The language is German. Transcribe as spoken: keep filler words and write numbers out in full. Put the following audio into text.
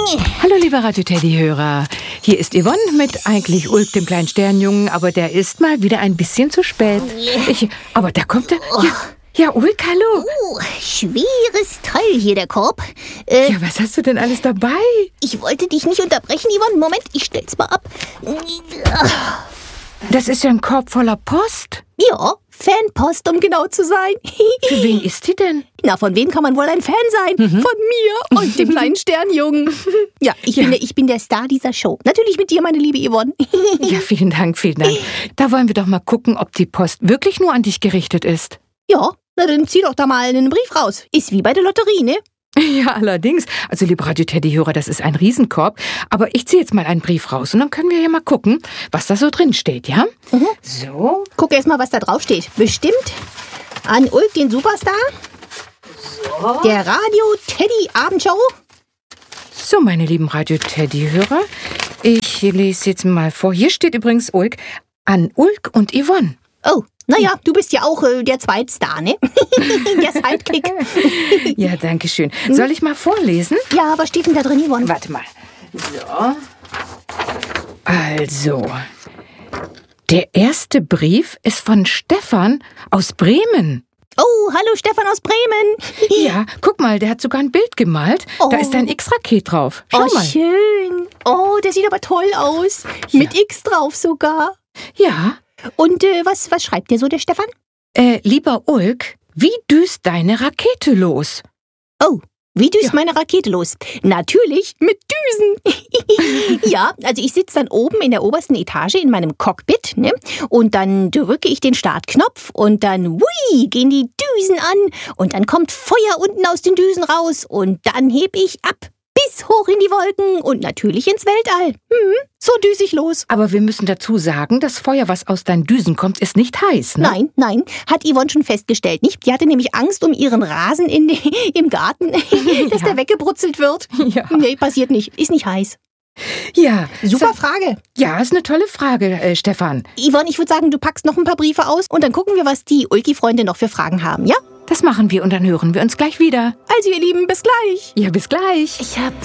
Hallo, lieber Radio-Teddy-Hörer. Hier ist Yvonne mit eigentlich Ulk, dem kleinen Sternjungen, aber der ist mal wieder ein bisschen zu spät. Ich, aber da kommt er. Ja, ja, Ulk, hallo. Uh, schweres Teil hier, der Korb. Äh, Ja, was hast du denn alles dabei? ich wollte dich nicht unterbrechen, Yvonne. Moment, ich stell's mal ab. Das ist ja ein Korb voller Post. Ja, Fanpost, um genau zu sein. Für wen ist die denn? Na, von wem kann man wohl ein Fan sein? Von mir und dem kleinen Sternjungen. Ja, ich, Ja. Bin der, ich bin der Star dieser Show. Natürlich mit dir, meine liebe Yvonne. Ja, vielen Dank, vielen Dank. Da wollen wir doch mal gucken, ob die Post wirklich nur an dich gerichtet ist. Ja, na dann zieh doch da mal einen Brief raus. Ist wie bei der Lotterie, ne? Ja, allerdings. Also, liebe Radio-Teddy-Hörer, das ist ein Riesenkorb. Aber ich ziehe jetzt mal einen Brief raus und dann können wir ja mal gucken, was da so drin steht, ja? Mhm. So. Guck erst mal, was da drauf steht. Bestimmt an Ulk, den Superstar. So. Der Radio-Teddy-Abendshow. So, meine lieben Radio-Teddy-Hörer, ich lese jetzt mal vor. Hier steht übrigens Ulk, an Ulk und Yvonne. Oh, naja, du bist ja auch äh, der Zweitstar, ne? Der Sidekick. Ja, danke schön. Soll ich mal vorlesen? Ja, was steht denn da drin, Yvonne? Warte mal. So. Also, der erste Brief ist von Stefan aus Bremen. Oh, hallo Stefan aus Bremen. Ja, guck mal, der hat sogar ein Bild gemalt. Da Oh. ist ein X-Raket drauf. Schau Oh, mal. schön. Oh, der sieht aber toll aus. Mit X drauf sogar. Ja. Und äh, was, was schreibt der so, der Stefan? Äh, lieber Ulk, wie düst deine Rakete los? Oh, wie düst Ja. meine Rakete los? Natürlich mit Düsen. Ja, also ich sitze dann oben in der obersten Etage in meinem Cockpit, ne? Und dann drücke ich den Startknopf und dann, wui, gehen die Düsen an und dann kommt Feuer unten aus den Düsen raus und dann heb ich ab bis hoch in die Wolken und natürlich ins Weltall. Hm, so düse ich los. Aber wir müssen dazu sagen, das Feuer, was aus deinen Düsen kommt, ist nicht heiß, ne? Nein, nein, hat Yvonne schon festgestellt, nicht? Die hatte nämlich Angst um ihren Rasen in, im Garten, dass Ja. der weggebrutzelt wird. Ja. Nee, passiert nicht. Ist nicht heiß. Ja. Super So, Frage. ja, ist eine tolle Frage, äh, Stefan. Yvonne, ich würde sagen, du packst noch ein paar Briefe aus und dann gucken wir, was die Ulki-Freunde noch für Fragen haben, ja? Das machen wir und dann hören wir uns gleich wieder. Also ihr Lieben, bis gleich. Ja, bis gleich. Ich hab